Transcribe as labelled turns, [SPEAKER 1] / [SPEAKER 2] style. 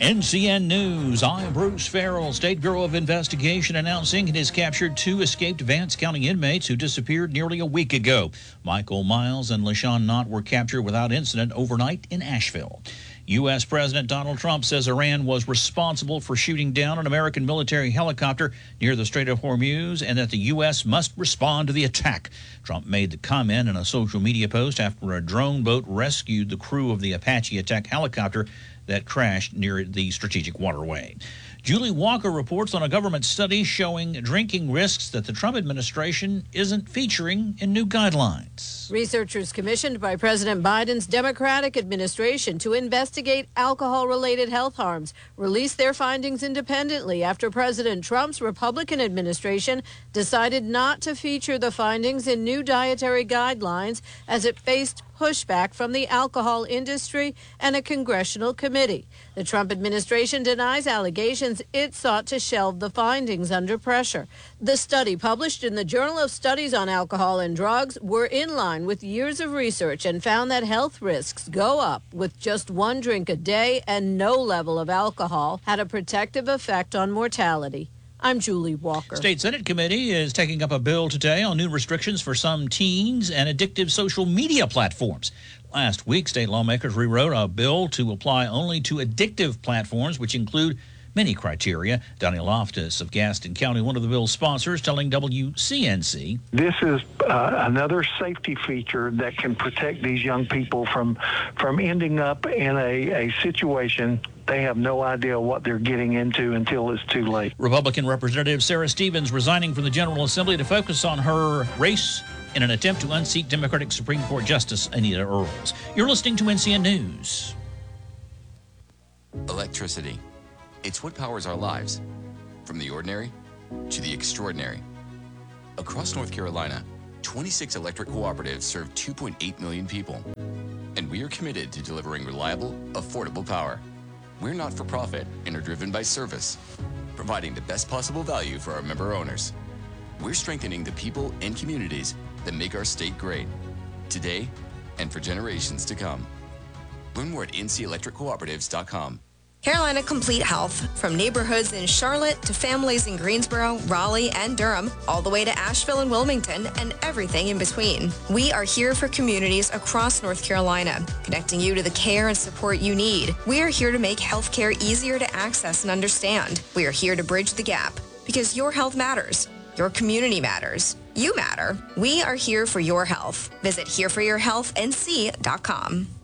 [SPEAKER 1] NCN News, I'm Bruce Farrell. State Bureau of Investigation announcing it has captured 2 escaped Vance County inmates who disappeared nearly a week ago. Michael Miles and LaShawn Knott were captured without incident overnight in Asheville. U.S. President Donald Trump says Iran was responsible for shooting down an American military helicopter near the Strait of Hormuz and that the U.S. must respond to the attack. Trump made the comment in a social media post after a drone boat rescued the crew of the Apache attack helicopter that crashed near the strategic waterway. Julie Walker reports on a government study showing drinking risks that the Trump administration isn't featuring in new guidelines.
[SPEAKER 2] Researchers commissioned by President Biden's Democratic administration to investigate alcohol-related health harms released their findings independently after President Trump's Republican administration decided not to feature the findings in new dietary guidelines as it faced pushback from the alcohol industry and a congressional committee. The Trump administration denies allegations it sought to shelve the findings under pressure. The study, published in the Journal of Studies on Alcohol and Drugs, were in line with years of research and found that health risks go up with just 1 drink a day, and no level of alcohol had a protective effect on mortality. I'm Julie Walker.
[SPEAKER 1] State Senate Committee is taking up a bill today on new restrictions for some teens and addictive social media platforms. Last week, state lawmakers rewrote a bill to apply only to addictive platforms, which include many criteria. Donnie Loftus of Gaston County, one of the bill's sponsors, telling WCNC.
[SPEAKER 3] This is another safety feature that can protect these young people from ending up in a situation they have no idea what they're getting into until it's too late.
[SPEAKER 1] Republican Representative Sarah Stevens resigning from the General Assembly to focus on her race in an attempt to unseat Democratic Supreme Court Justice Anita Earls. You're listening to NCN News.
[SPEAKER 4] Electricity. It's what powers our lives, from the ordinary to the extraordinary. Across North Carolina, 26 electric cooperatives serve 2.8 million people. And we are committed to delivering reliable, affordable power. We're not for profit and are driven by service, providing the best possible value for our member owners. We're strengthening the people and communities that make our state great, today and for generations to come. Learn more at ncelectriccooperatives.com.
[SPEAKER 5] Carolina Complete Health, from neighborhoods in Charlotte to families in Greensboro, Raleigh, and Durham, all the way to Asheville and Wilmington, and everything in between. We are here for communities across North Carolina, connecting you to the care and support you need. We are here to make healthcare easier to access and understand. We are here to bridge the gap, because your health matters. Your community matters. You matter. We are here for your health. Visit hereforyourhealthnc.com.